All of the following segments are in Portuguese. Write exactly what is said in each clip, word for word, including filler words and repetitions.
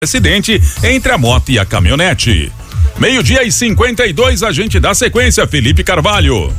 Acidente entre a moto e a caminhonete. Meio-dia e cinquenta e dois, a gente dá sequência, Felipe Carvalho.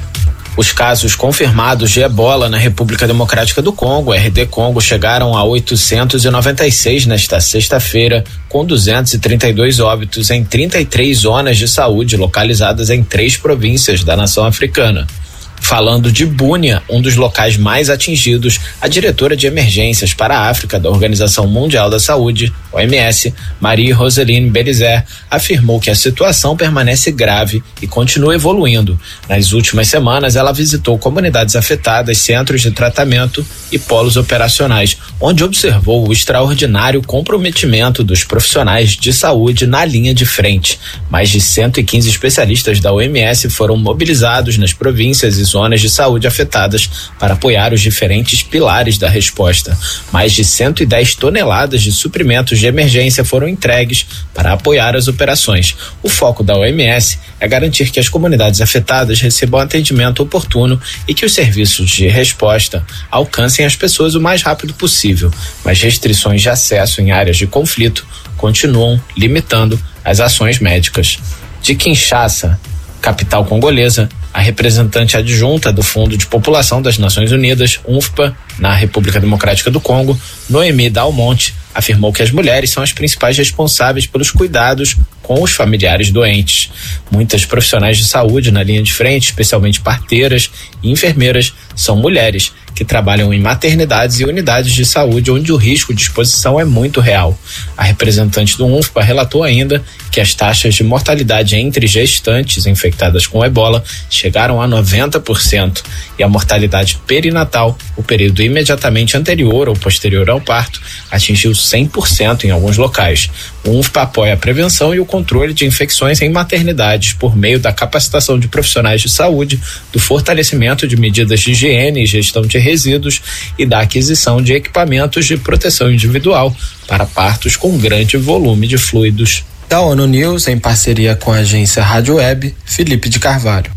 Os casos confirmados de ebola na República Democrática do Congo, R D Congo, chegaram a oitocentos e noventa e seis nesta sexta-feira, com duzentos e trinta e dois óbitos em trinta e três zonas de saúde localizadas em três províncias da nação africana. Falando de Bunia, um dos locais mais atingidos, a diretora de emergências para a África da Organização Mundial da Saúde, O M S, Marie-Roseline Belizer, afirmou que a situação permanece grave e continua evoluindo. Nas últimas semanas, ela visitou comunidades afetadas, centros de tratamento e polos operacionais, onde observou o extraordinário comprometimento dos profissionais de saúde na linha de frente. Mais de cento e quinze especialistas da O M S foram mobilizados nas províncias e zonas de saúde afetadas para apoiar os diferentes pilares da resposta. Mais de cento e dez toneladas de suprimentos de emergência foram entregues para apoiar as operações. O foco da O M S é garantir que as comunidades afetadas recebam atendimento oportuno e que os serviços de resposta alcancem as pessoas o mais rápido possível, mas restrições de acesso em áreas de conflito continuam limitando as ações médicas. De Kinshasa, capital congolesa, a representante adjunta do Fundo de População das Nações Unidas, UNFPA, na República Democrática do Congo, Noemi Dalmonte, afirmou que as mulheres são as principais responsáveis pelos cuidados com os familiares doentes. Muitas profissionais de saúde na linha de frente, especialmente parteiras e enfermeiras, são mulheres que trabalham em maternidades e unidades de saúde onde o risco de exposição é muito real. A representante do UNFPA relatou ainda que as taxas de mortalidade entre gestantes infectadas com ebola chegaram a noventa por cento e a mortalidade perinatal, o período imediatamente anterior ou posterior ao parto, atingiu cem por cento em alguns locais. O UNFPA apoia a prevenção e o controle de infecções em maternidades por meio da capacitação de profissionais de saúde, do fortalecimento de medidas de higiene e gestão de resíduos e da aquisição de equipamentos de proteção individual para partos com grande volume de fluidos. Da ONU News, em parceria com a agência Rádio Web, Felipe de Carvalho.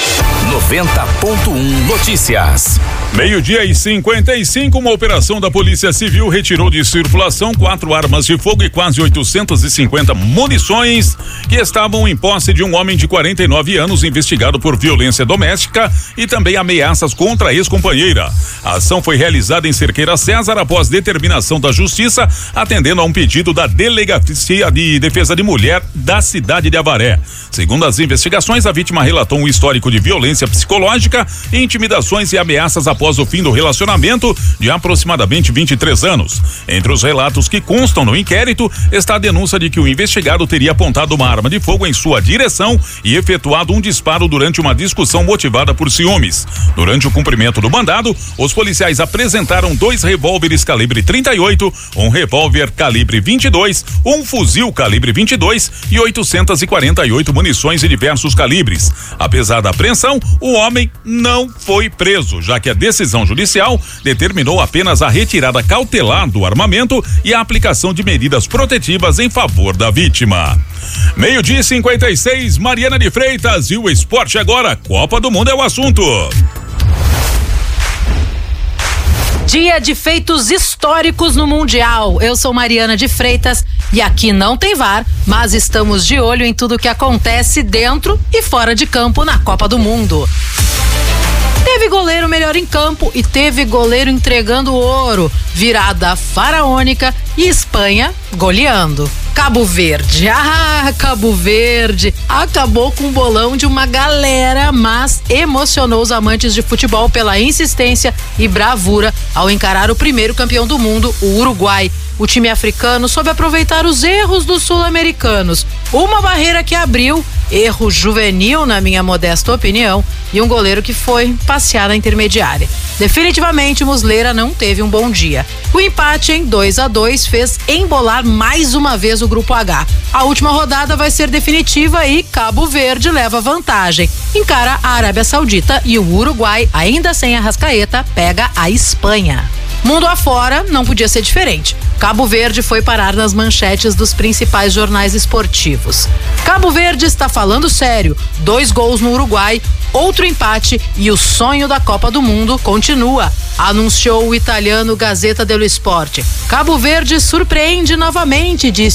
noventa ponto um Notícias. Meio-dia e cinquenta e cinco, uma operação da Polícia Civil retirou de circulação quatro armas de fogo e quase oitocentas e cinquenta munições que estavam em posse de um homem de quarenta e nove anos investigado por violência doméstica e também ameaças contra a ex-companheira. A ação foi realizada em Cerqueira César após determinação da Justiça, atendendo a um pedido da Delegacia de Defesa de Mulher da cidade de Avaré. Segundo as investigações, a vítima relatou um histórico de violência psicológica, intimidações e ameaças após o fim do relacionamento de aproximadamente vinte e três anos. Entre os relatos que constam no inquérito está a denúncia de que o investigado teria apontado uma arma de fogo em sua direção e efetuado um disparo durante uma discussão motivada por ciúmes. Durante o cumprimento do mandado, os policiais apresentaram dois revólveres calibre trinta e oito, um revólver calibre vinte e dois, um fuzil calibre vinte e dois e oitocentas e quarenta e oito munições de diversos calibres. Apesar da apreensão, o homem não foi preso, já que a decisão judicial determinou apenas a retirada cautelar do armamento e a aplicação de medidas protetivas em favor da vítima. Meio-dia e cinquenta e seis, Mariana de Freitas, e o esporte agora, Copa do Mundo é o assunto. Dia de feitos históricos no Mundial. Eu sou Mariana de Freitas e aqui não tem V A R, mas estamos de olho em tudo que acontece dentro e fora de campo na Copa do Mundo. Teve goleiro melhor em campo e teve goleiro entregando ouro, virada faraônica e Espanha goleando. Cabo Verde, ah, Cabo Verde, acabou com o bolão de uma galera, mas emocionou os amantes de futebol pela insistência e bravura ao encarar o primeiro campeão do mundo, o Uruguai. O time africano soube aproveitar os erros dos sul-americanos. Uma barreira que abriu, erro juvenil na minha modesta opinião, e um goleiro que foi passear na intermediária. Definitivamente Muslera não teve um bom dia. O empate em dois a dois fez embolar mais uma vez o grupo H. A última rodada vai ser definitiva e Cabo Verde leva vantagem. Encara a Arábia Saudita e o Uruguai, ainda sem Arrascaeta, pega a Espanha. Mundo afora não podia ser diferente. Cabo Verde foi parar nas manchetes dos principais jornais esportivos. Cabo Verde está falando sério. Dois gols no Uruguai, outro empate e o sonho da Copa do Mundo continua, anunciou o italiano Gazzetta dello Sport. Cabo Verde surpreende novamente, disse